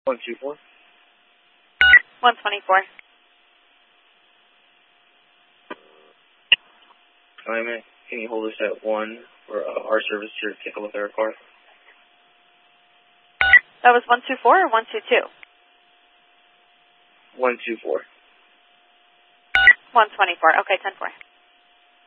124. 124. Climate, can you hold us at 1 for our service here to take a look at our car? That was 124 or 122? 124. 124. Okay, 10-4.